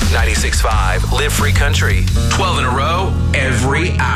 96.5 Live Free Country. 12 in a row, every hour.